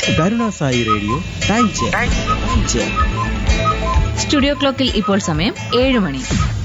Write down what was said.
Karunasai radio time check. Studio ക്ലോക്കിൽ ഇപ്പോൾ സമയം 7 മണി.